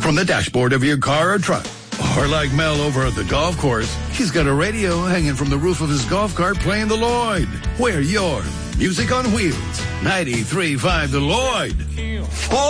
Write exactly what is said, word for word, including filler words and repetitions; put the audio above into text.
from the dashboard of your car or truck. Or like Mel over at the golf course, he's got a radio hanging from the roof of his golf cart playing the Lloyd. We're your Music on Wheels. ninety-three point five The Lloyd.